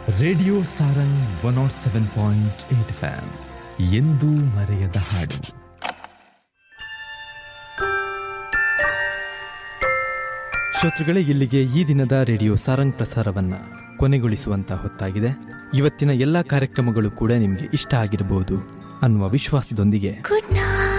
Radio Sarang 107.8 FM ಎಂದೂ ಮರೆಯದ ಹಾಡು. ಶ್ರೋತೃಗಳೇ, ಇಲ್ಲಿಗೆ ಈ ದಿನದ ರೇಡಿಯೋ ಸಾರಂಗ್ ಪ್ರಸಾರವನ್ನ ಕೊನೆಗೊಳಿಸುವಂತ ಹೊತ್ತಾಗಿದೆ. ಇವತ್ತಿನ ಎಲ್ಲಾ ಕಾರ್ಯಕ್ರಮಗಳು ಕೂಡ ನಿಮಗೆ ಇಷ್ಟ ಆಗಿರಬಹುದು ಅನ್ನುವ ವಿಶ್ವಾಸದೊಂದಿಗೆ